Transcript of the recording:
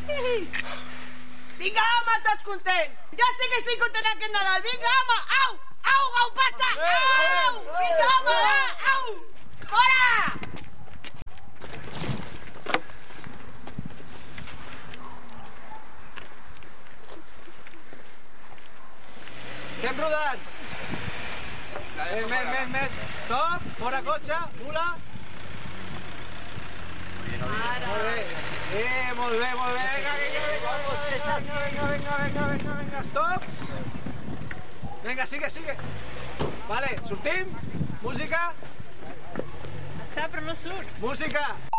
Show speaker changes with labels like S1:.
S1: Vinga, home, tots contents. Jo sí que estic content aquest Nadal. Vinga, home, au! Au, au, passa! Au! Vinga, home, va! Au! Fora!
S2: Que hem rodat? Més. Stop, fora cotxe, mula. Molt bé. Vinga, stop. Vinga, sigue. Vale, sortim. Música.
S3: Està, però no surt.
S2: Música.